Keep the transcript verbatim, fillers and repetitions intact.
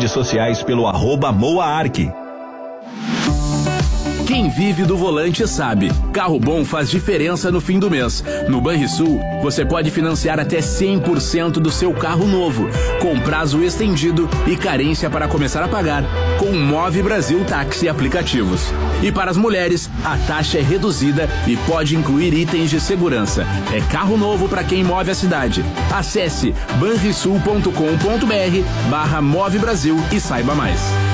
redes sociais pelo arroba Moaarc. Quem vive do volante sabe, carro bom faz diferença no fim do mês. No Banrisul, você pode financiar até cem por cento do seu carro novo, com prazo estendido e carência para começar a pagar, com Move Brasil Táxi Aplicativos. E para as mulheres, a taxa é reduzida e pode incluir itens de segurança. É carro novo para quem move a cidade. Acesse banrisul ponto com ponto br barra Move Brasil e saiba mais.